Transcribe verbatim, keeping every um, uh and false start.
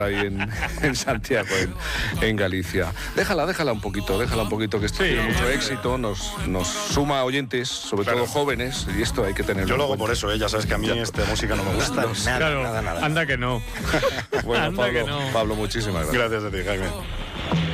ahí en, en Santiago, en, en Galicia. Déjala, déjala un poquito, déjala un poquito, que esto Sí, tiene mucho sí. éxito, nos, nos suma oyentes, sobre Claro. todo jóvenes, y esto hay que tenerlo Yo lo en hago cuenta. por eso, ¿eh? Ya sabes que a mí Ya. esta música no me gusta No sé. nada, Claro, nada, nada. anda que no. Bueno, Anda Pablo, que no. Pablo, muchísimas gracias. Gracias a ti, Jaime.